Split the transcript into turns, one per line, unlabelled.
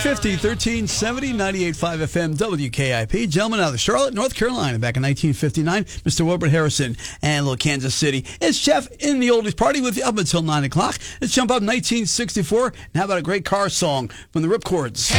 450, 1370, 98.5 FM, WKIP. Gentlemen out of Charlotte, North Carolina, back in 1959, Mr. Wilbert Harrison and little Kansas City. It's Jeff in the Oldies Party with you up until 9 o'clock. Let's jump up 1964 and how about a great car song from the Ripcords.